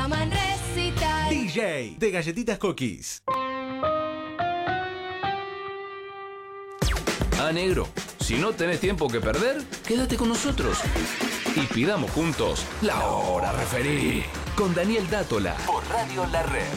llama en recital. DJ de Galletitas Cookies. Negro, si no tenés tiempo que perder, quédate con nosotros y pidamos juntos La Hora Referí con Daniel Dátola por Radio La Red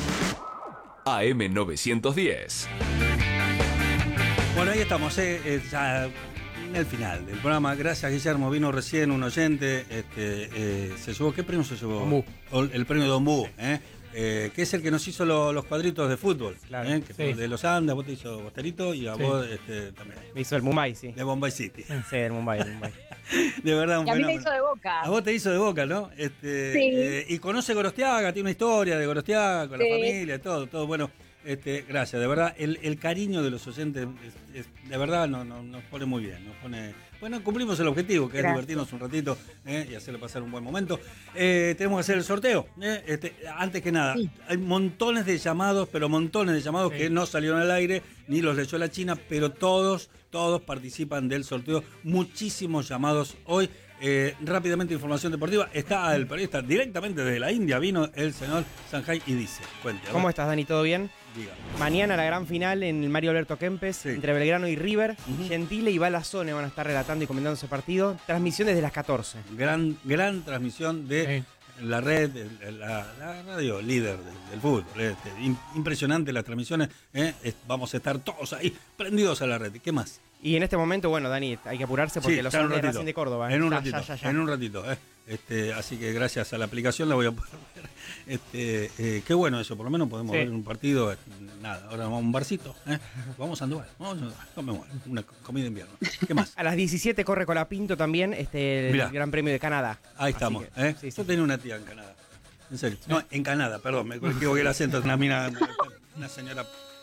AM 910. Bueno, ahí estamos, ya en el final del programa. Gracias, Guillermo. Vino recién un oyente. Se llevó, ¿qué premio se llevó? Don Bu. El premio Don Bu, que es el que nos hizo los cuadritos de fútbol. Claro, que sí. de los Andes, vos te hizo Bosterito y a Sí. vos también. Me hizo el Mumbai, sí. De Bombay City. Sí, el Mumbai. De verdad, un Y a mí me fenómeno. hizo de Boca. A vos te hizo de Boca, ¿no? Sí. Y conoce Gorostiaga, tiene una historia de Gorostiaga con Sí. la familia, todo. Bueno, gracias, de verdad, el cariño de los oyentes, de verdad, nos pone muy bien. Bueno, cumplimos el objetivo, que es divertirnos un ratito y hacerle pasar un buen momento. Tenemos que hacer el sorteo. Antes que nada, Sí. hay montones de llamados, Sí. que no salieron al aire, ni los leyó la China, pero todos participan del sorteo. Muchísimos llamados hoy. Rápidamente, información deportiva. Está el periodista directamente desde la India, vino el señor Sanjay y dice, cuente. a ver. ¿Cómo estás, Dani? ¿Todo bien? Diga. Mañana la gran final en el Mario Alberto Kempes, Sí. entre Belgrano y River. Ujú. Gentile y Balazone van a estar relatando y comentando ese partido. Transmisión desde las 14. Gran transmisión de la red, la radio líder del fútbol. Impresionante las transmisiones. Vamos a estar todos ahí prendidos a la red. ¿Qué más? Y en este momento, bueno, Dani, hay que apurarse porque Sí, los ya en son un de ratito. Racing de Córdoba. En un Ya, ratito. ya. En un ratito. Así que gracias a la aplicación la voy a poder ver. Qué bueno eso, por lo menos podemos Sí. ver un partido. Nada, ahora vamos a un barcito. Vamos a Andújar, comemos una comida de invierno. ¿Qué más? A las 17 corre Colapinto también el Mirá. Gran Premio de Canadá. Ahí Así estamos. que, sí, sí. Yo tenía una tía en Canadá. En serio. No, en Canadá, perdón, me equivoqué el acento. Una señora.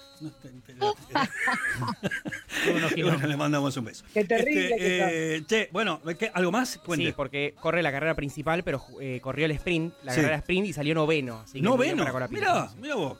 Bueno, le mandamos un beso. Qué terrible bueno, ¿algo más? Cuente. Sí, porque corre la carrera principal, pero corrió el sprint, la Sí. carrera sprint y salió noveno. Así que muy bien Noveno. para Colapinto. Mira vos.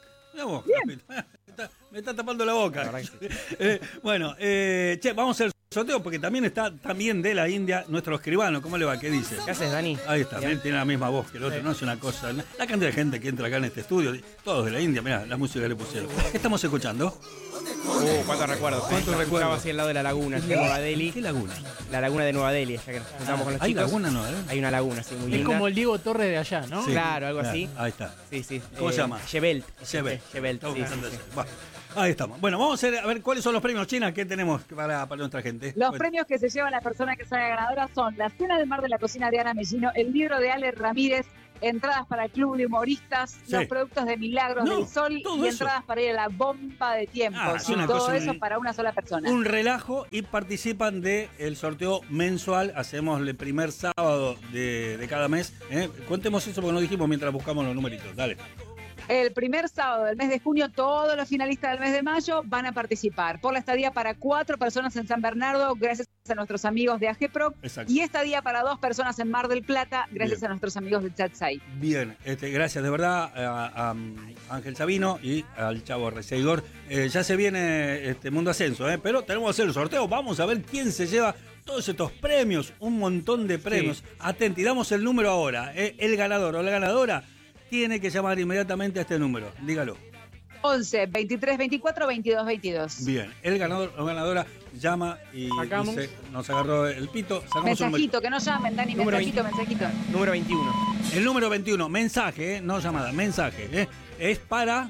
Me está tapando la boca. La verdad que Bueno, vamos a hacer el sorteo porque también está de la India nuestro escribano. ¿Cómo le va? ¿Qué dice? ¿Qué haces, Dani? Ahí está, Bien. tiene la misma voz que el otro, no es una cosa. La cantidad de gente que entra acá en este estudio, todos de la India, mirá, la música que le pusieron. ¿Qué estamos escuchando? ¿Cuántos recuerdos? ¿Cuántos Nos recuerdos? Estaba así al lado de la laguna, en Nueva Delhi. ¿Qué laguna? La laguna de Nueva Delhi, ya que nos juntamos con los ¿Hay chicos. laguna no? Hay una laguna, sí, muy Es linda. como el Diego Torres de allá, ¿no? Sí. Claro, algo así. Ahí está. Sí. ¿Cómo se llama? Chevelt. Chevelt. Chevelt, Estamos sí, buscando sí, eso. Bueno, ahí estamos. Bueno, vamos a ver cuáles son los premios China que tenemos para nuestra gente. Los Bueno. premios que se llevan las personas que salen ganadoras son la cena del mar de la cocina de Ana Mellino, el libro de Ale Ramírez, entradas para el club de humoristas, Sí. los productos de Milagros No, del Sol todo y eso. entradas para ir a la bomba de tiempo. Ah, es Sí, una todo cosa, eso para una sola persona. Un relajo y participan del sorteo mensual. Hacemos el primer sábado de cada mes. Cuéntemos eso porque no dijimos mientras buscamos los numeritos. Dale. El primer sábado del mes de junio, todos los finalistas del mes de mayo van a participar por la estadía para 4 personas en San Bernardo, gracias a nuestros amigos de AGEPRO, Exacto. y estadía para 2 personas en Mar del Plata, gracias Bien. a nuestros amigos de Chatsay. Bien, gracias de verdad a Ángel Sabino y al Chavo Reseidor. Ya se viene Mundo Ascenso, pero tenemos que hacer el sorteo. Vamos a ver quién se lleva todos estos premios, un montón de premios. Atenti, damos el número ahora. El ganador o la ganadora tiene que llamar inmediatamente a este número. Dígalo. 11 23 24 22 22. Bien, el ganador o ganadora llama y Sacamos. dice, nos agarró el pito. Sacamos un Mensajito, que no llamen, Dani, Número mensajito. Número 21. el número 21, mensaje, no llamada, mensaje. Es para...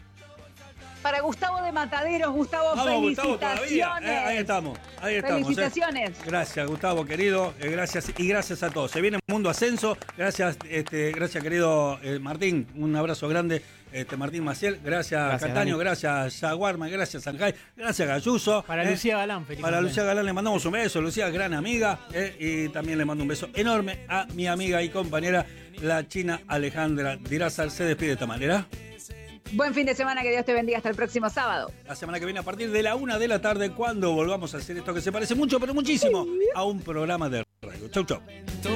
Para Gustavo de Mataderos, Gustavo, Vamos, Gustavo, felicitaciones. todavía. Ahí estamos. Felicitaciones. Gracias, Gustavo, querido. Gracias y gracias a todos. Se viene Mundo Ascenso. Gracias, gracias, querido Martín. Un abrazo grande, Martín Maciel. Gracias, Cataño. Dani. Gracias, Jaguarma. Gracias, Sanjay. Gracias, Galluso. Para Lucía Galán, feliz Para cumpleaños. Lucía Galán le mandamos un beso. Lucía, gran amiga. Y también le mando un beso enorme a mi amiga y compañera, la china Alejandra Dirázar. Se despide de esta manera. Buen fin de semana, que Dios te bendiga hasta el próximo sábado. La semana que viene a partir de la 1 de la tarde, cuando volvamos a hacer esto que se parece mucho, pero muchísimo, a un programa de radio. Chau, chau.